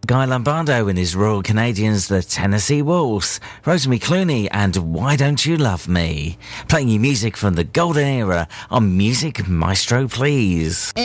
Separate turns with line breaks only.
Guy Lombardo and his Royal Canadians, the Tennessee Waltz, Rosemary Clooney and Why Don't You Love Me. Playing you music from the golden era on Music Maestro, please.